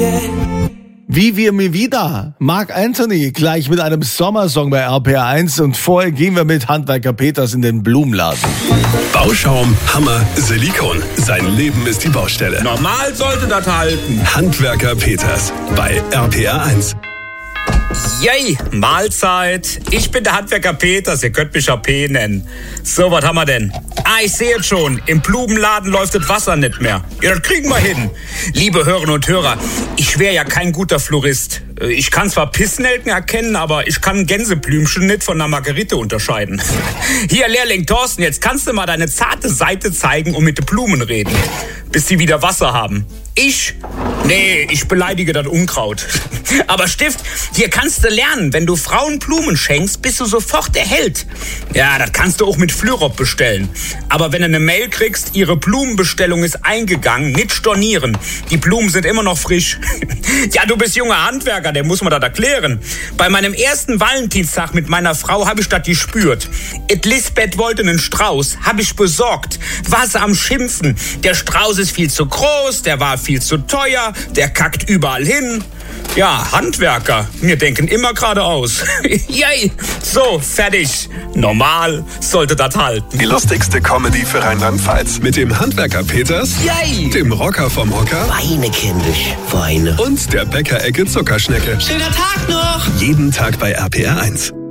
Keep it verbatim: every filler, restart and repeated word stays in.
Wie wir mir wieder. Marc Anthony gleich mit einem Sommersong bei R P R eins und vorher gehen wir mit Handwerker Peters in den Blumenladen. Bauschaum, Hammer, Silikon. Sein Leben ist die Baustelle. Normal sollte das halten. Handwerker Peters bei R P R eins. Yay, Mahlzeit. Ich bin der Handwerker Peters, ihr könnt mich A P nennen. So, was haben wir denn? Ah, ich sehe es schon, im Blumenladen läuft das Wasser nicht mehr. Ja, das kriegen wir hin. Liebe Hörerinnen und Hörer, ich wäre ja kein guter Florist. Ich kann zwar Pissnelken erkennen, aber ich kann Gänseblümchen nicht von einer Margerite unterscheiden. Hier, Lehrling Thorsten, jetzt kannst du mal deine zarte Seite zeigen und mit den Blumen reden, bis sie wieder Wasser haben. Ich? Nee, ich beleidige das Unkraut. Aber Stift, hier kannst du lernen, wenn du Frauen Blumen schenkst, bist du sofort der Held. Ja, das kannst du auch mit Flyrop bestellen. Aber wenn du eine Mail kriegst, ihre Blumenbestellung ist eingegangen, nicht stornieren. Die Blumen sind immer noch frisch. Ja, du bist junger Handwerker, der muss mir das erklären. Bei meinem ersten Valentinstag mit meiner Frau habe ich das gespürt. Et Lisbeth wollte einen Strauß, habe ich besorgt. War sie am Schimpfen. Der Strauß ist viel zu groß, der war viel zu teuer, der kackt überall hin. Ja, Handwerker, wir denken immer geradeaus. Yay, so, fertig. Normal sollte das halten. Die lustigste Comedy für Rheinland-Pfalz mit dem Handwerker Peters, Yay, dem Rocker vom Hocker, Weine, kindisch, Weine. und der Bäckerecke Zuckerschnecke. Schöner Tag noch! Jeden Tag bei R P R eins.